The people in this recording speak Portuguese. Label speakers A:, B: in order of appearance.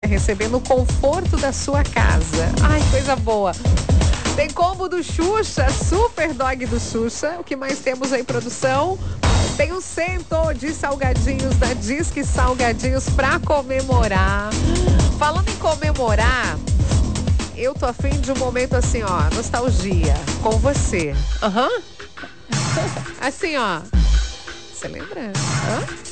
A: recebendo o conforto da sua casa. Ai, coisa boa. Tem combo do Xuxa, Super Dog do Xuxa. O que mais temos aí, produção? Tem um cento de salgadinhos da Disque Salgadinhos pra comemorar. Falando em comemorar, eu tô afim de um momento assim, ó, nostalgia, com você. Assim, ó. Você lembra? Hã?